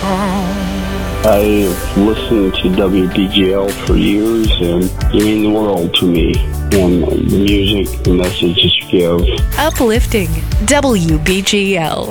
I've listened to WBGL for years, and you mean the world to me. And the music, the messages you give. Uplifting WBGL.